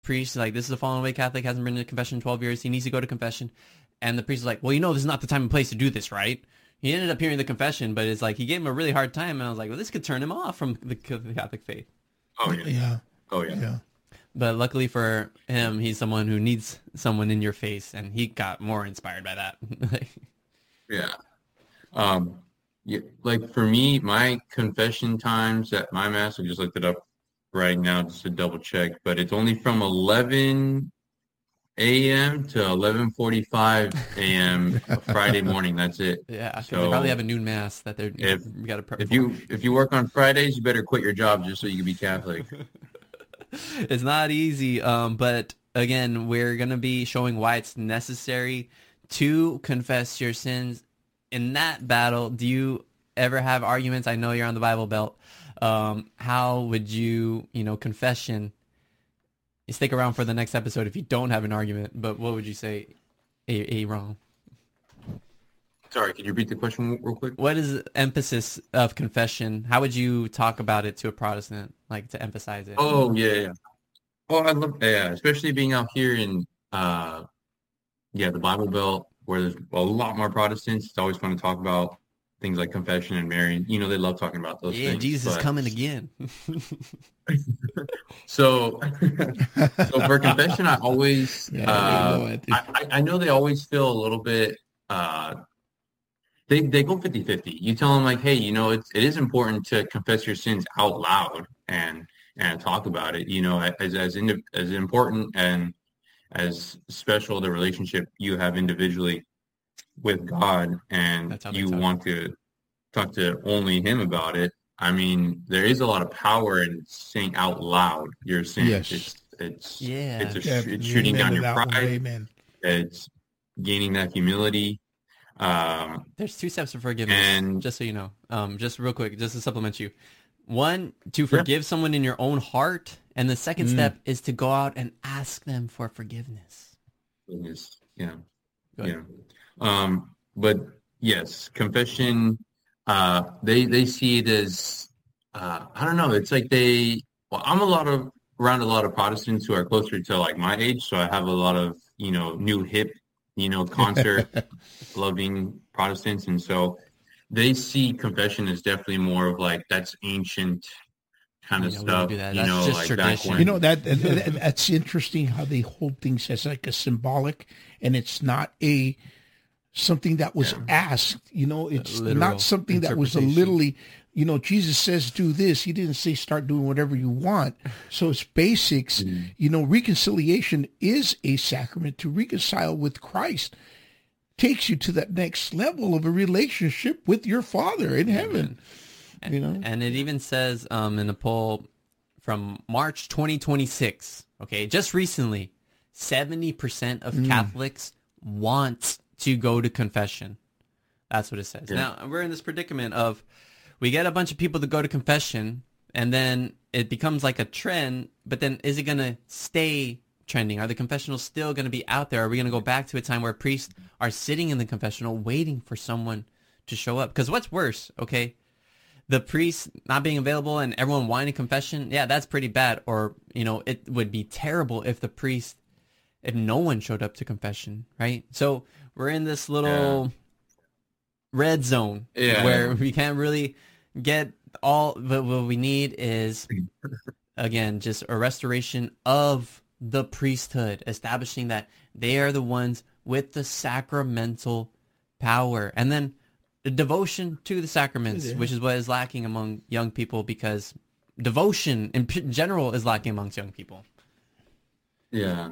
priest, like, this is a fallen away Catholic, hasn't been to confession in 12 years. He needs to go to confession. And the priest is like, well, this is not the time and place to do this, right? He ended up hearing the confession, but it's like he gave him a really hard time. And I was like, well, this could turn him off from the Catholic faith. Oh, yeah. Yeah. Oh, yeah. But luckily for him, he's someone who needs someone in your face. And he got more inspired by that. Yeah. Yeah. Like for me, my confession times at my mass, I just looked it up right now just to double check, but it's only from 11 a.m. to 11:45 a.m. Friday morning. That's it. Yeah, because So they probably have a noon mass that they're if got to prep. if you work on Fridays, you better quit your job just so you can be Catholic. It's not easy, but again, we're gonna be showing why it's necessary to confess your sins. In that battle, do you ever have arguments? I know you're on the Bible Belt. How would you, confession? Stick around for the next episode if you don't have an argument. But what would you say, wrong? Sorry, could you repeat the question real quick? What is the emphasis of confession? How would you talk about it to a Protestant, like to emphasize it? Oh, yeah. Oh, I love, yeah, especially being out here in, the Bible Belt, where there's a lot more Protestants. It's always fun to talk about things like confession and marrying. They love talking about those things. Jesus is coming again. So for confession, I always, I know they always feel a little bit, they go 50-50. You tell them like, hey, it is important to confess your sins out loud and talk about it, as important and as special the relationship you have individually with God, and you want to talk to only Him about it. I mean, there is a lot of power in saying out loud your sins. Yes. It's Amen shooting down your pride. Amen. It's gaining that humility. There's 2 steps of forgiveness, and just so you know. Just real quick, just to supplement you. 1, to forgive someone in your own heart, and the second step is to go out and ask them for forgiveness. Yeah. But yes, confession. They see it as I don't know. It's like I'm around a lot of Protestants who are closer to like my age, so I have a lot of new hip concert loving Protestants, and so they see confession as definitely more of like that's ancient kind of stuff. That's just like tradition. back when, That's interesting how they hold things as like a symbolic, and it's not something that was asked. It's not something that was literally. Jesus says do this. He didn't say start doing whatever you want. So it's basics. Reconciliation is a sacrament. To reconcile with Christ takes you to that next level of a relationship with your Father in heaven. And it even says in a poll from March 2026, okay, just recently, 70% of Catholics want to go to confession. That's what it says. Now, we're in this predicament of we get a bunch of people to go to confession, and then it becomes like a trend, but then is it going to stay trending? Are the confessionals still going to be out there? Are we going to go back to a time where priests are sitting in the confessional waiting for someone to show up? Because what's worse, okay? The priest not being available and everyone wanting confession, yeah, that's pretty bad. Or, it would be terrible if if no one showed up to confession, right? So we're in this little red zone where we can't really get all, but what we need is, again, just a restoration of the priesthood, establishing that they are the ones with the sacramental power. And then the devotion to the sacraments, which is what is lacking among young people, because devotion in general is lacking amongst young people. Yeah.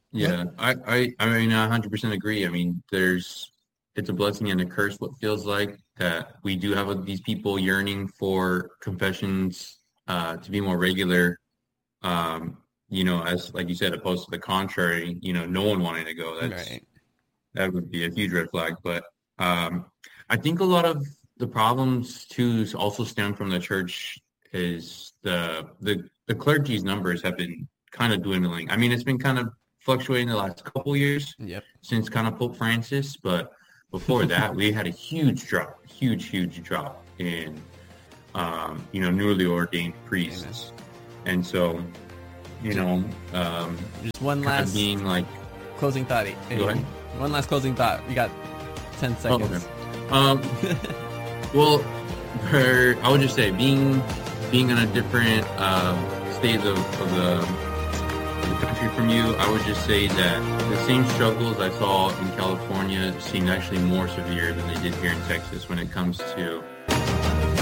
I mean, I 100% agree. I mean, it's a blessing and a curse, what feels like, that we do have these people yearning for confessions to be more regular. As like you said, opposed to the contrary, no one wanting to go. That would be a huge red flag. But I think a lot of the problems too also stem from the church. Is the clergy's numbers have been kind of dwindling. I mean, it's been kind of fluctuating the last couple years since kind of Pope Francis, but before that, we had a huge drop in newly ordained priests. And so just one last being like closing thought. Go ahead. One last closing thought. You got 10 seconds. Oh, okay. Well, I would just say being in a different stage of the country from you, I would just say that the same struggles I saw in California seem actually more severe than they did here in Texas when it comes to